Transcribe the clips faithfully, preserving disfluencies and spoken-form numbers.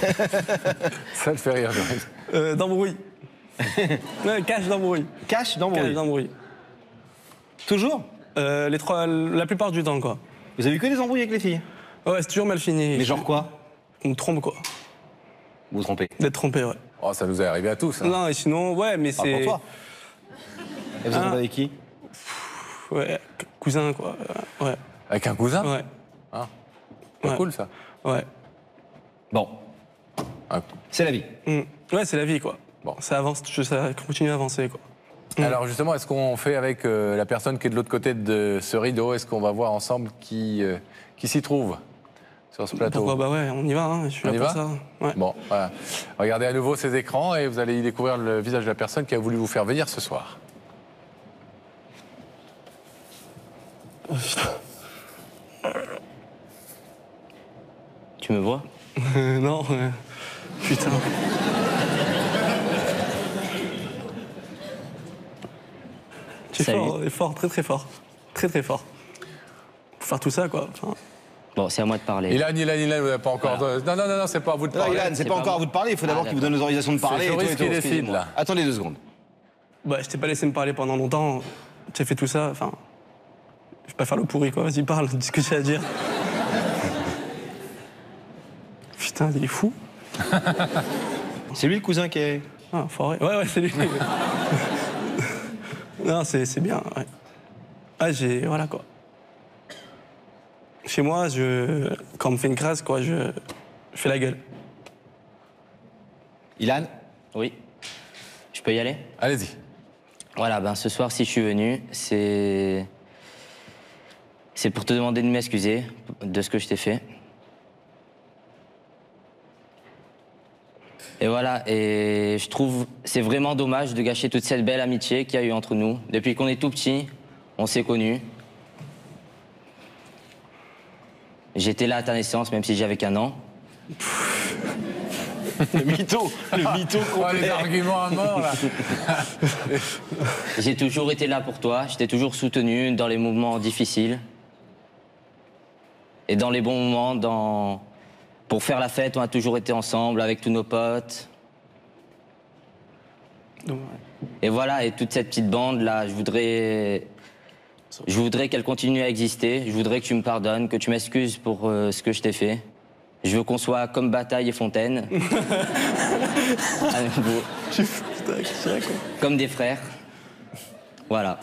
Ça le fait rire, Joris. Euh, d'embrouille. Ouais, cache d'embrouille. Cache d'embrouille. Cache d'embrouille. Toujours? Euh, les trois, la plupart du temps, quoi. Vous avez eu que des embrouilles avec les filles? Ouais, c'est toujours mal fini. Mais genre quoi? On me trompe, quoi. Vous vous trompez? D'être trompé, ouais. Oh, ça nous est arrivé à tous. Hein. Non, et sinon, ouais, mais Pas c'est... pour toi. Et vous êtes Ah. avec qui? Ouais, cousin, quoi. Euh, Ouais, Avec un cousin? ouais, Ah. C'est Ouais. cool, ça. ouais. Bon, Ah. c'est la vie. Mm. Ouais, c'est la vie, quoi. Bon. Ça avance, ça continue à avancer, quoi. Mm. Alors justement, est-ce qu'on fait avec euh, la personne qui est de l'autre côté de ce rideau? Est-ce qu'on va voir ensemble qui, euh, qui s'y trouve sur ce plateau? Pourquoi? Bah ouais, on y va, hein. Je suis On là y pour va ça. Ouais. Bon, voilà. Regardez à nouveau ces écrans et vous allez y découvrir le visage de la personne qui a voulu vous faire venir ce soir. Tu me vois? Euh, non, euh, putain. Tu es Salut. fort, fort, très très fort. Très très fort. Pour faire tout ça, quoi. Enfin, Bon, c'est à moi de parler. Ilan, Ilan, Ilan, vous n'avez pas encore... de- Non, non, non, non, c'est pas à vous de Non, parler. Ilan, c'est c'est pas pas encore à moi. vous de parler. Il faut d'abord Ah, qu'il vous donne l'autorisation de parler. C'est et tout, Joris et qui tout. décide, Excusez-moi. là. Attendez deux secondes. bah, je t'ai pas laissé me parler pendant longtemps. Tu as fait tout ça, enfin. Je vais pas faire le pourri, quoi. Vas-y, parle, dis ce que tu as à dire. Putain, il est fou. C'est lui le cousin qui est... Ah, forêt. Ouais, ouais, c'est lui. Non, c'est c'est bien, ouais. Ah, j'ai. Voilà, quoi. Chez moi, je, quand on me fait une crasse, quoi, je, je fais la gueule. Ilan? Oui. Je peux y aller? Allez-y. Voilà, ben ce soir, si je suis venu, c'est. C'est pour te demander de m'excuser de ce que je t'ai fait. Et voilà, et je trouve c'est vraiment dommage de gâcher toute cette belle amitié qu'il y a eu entre nous. Depuis qu'on est tout petit, on s'est connus. J'étais là à ta naissance, même si j'avais qu'un an. Le mytho. Le mytho Oh, les complet. arguments à mort, là. J'ai toujours été là pour toi, je t'ai toujours soutenu dans les moments difficiles. Et dans les bons moments, dans... pour faire la fête, on a toujours été ensemble avec tous nos potes. Donc, ouais. Et voilà, et toute cette petite bande-là, je voudrais... Je voudrais qu'elle continue à exister. Je voudrais que tu me pardonnes, que tu m'excuses pour euh, ce que je t'ai fait. Je veux qu'on soit comme Bataille et Fontaine. À nouveau. Putain, qu'est-ce qu'il y a, quoi. Comme des frères. Voilà.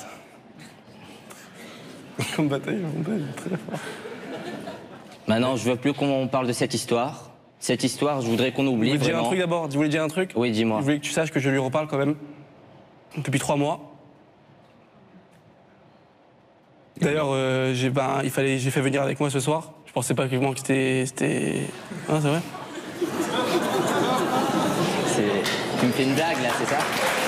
Comme bataille, on peut être très fort. Maintenant, je veux plus qu'on parle de cette histoire. Cette histoire, je voudrais qu'on Je oublie voulais te dire un vraiment. truc d'abord. Je voulais te dire un truc. Oui, dis-moi. Je voulais que tu saches que je lui reparle quand même depuis trois mois. D'ailleurs, euh, j'ai ben, il fallait, j'ai fait venir avec moi ce soir. Je pensais pas vraiment que c'était, c'était. Ah, c'est vrai. C'est- Tu me fais une blague, là, c'est ça?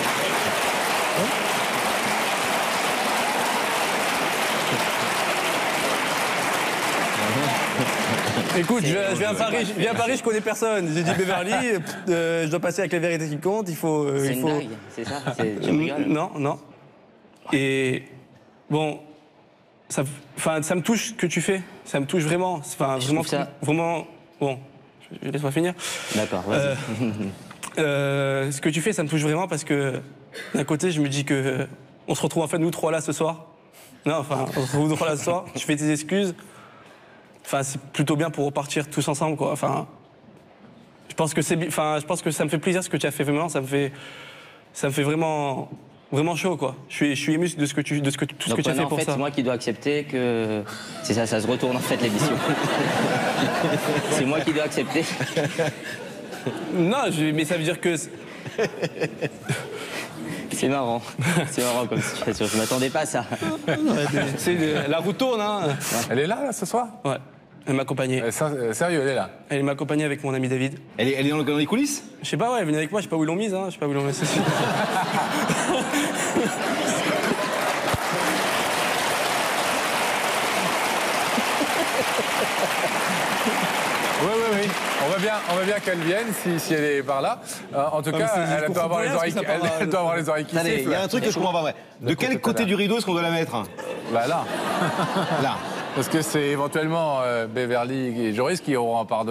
Écoute, je, viens- je viens à Paris, je viens à Paris, je connais personne. J'ai dit Beverly, euh, je dois passer avec les vérités qui comptent. Il faut. euh, C'est il une faut... blague, c'est ça? C'est- Tu rigoles? Non, non. Et bon, ça, enfin, ça me touche ce que tu fais. Ça me touche vraiment. Enfin, Je vraiment, trouve ça- vraiment. Bon, je, je laisse-moi finir. D'accord, vas-y. Euh, euh, ce que tu fais, ça me touche vraiment parce que d'un côté, je me dis que euh, on se retrouve en fait nous trois là ce soir. Non, enfin, on se retrouve nous trois là ce soir. Tu fais tes excuses. Enfin, c'est plutôt bien pour repartir tous ensemble, quoi. Enfin, je pense que c'est, bi- enfin, je pense que ça me fait plaisir ce que tu as fait vraiment. Ça me fait, ça me fait vraiment, vraiment chaud, quoi. Je suis, je suis ému de ce que tu, de ce que tout ce Donc que tu as fait maintenant, en pour fait, ça. c'est moi qui dois accepter que... C'est ça, ça se retourne en fait l'émission. C'est moi qui dois accepter. Non, je- mais ça veut dire que C'est marrant. C'est marrant comme situation. Je m'attendais pas à ça. c'est la roue tourne, hein. Elle est là, là, ce soir? Ouais. Elle m'accompagnait. Euh, ça- euh, Sérieux, elle est là. Elle m'accompagnait avec mon ami David. Elle est, elle est dans, le- dans les coulisses? Je sais pas, ouais, elle venait avec moi, je sais pas où ils l'ont mise, hein. Je sais pas où ils l'ont mise. Oui, oui, oui. On veut bien, on veut bien qu'elle vienne si, si elle est par là. Euh, en tout mais cas, c'est juste elle pour doit, avoir les comprendre oreilles, ce que ça elle, part, elle doit avoir les oreilles qui Attendez, il sifflent. y a un truc que je comprends pas vrai. De quel côté du rideau est-ce qu'on doit la mettre? Bah là. Là. Parce que c'est éventuellement euh, Beverly et Joris qui auront un pardon.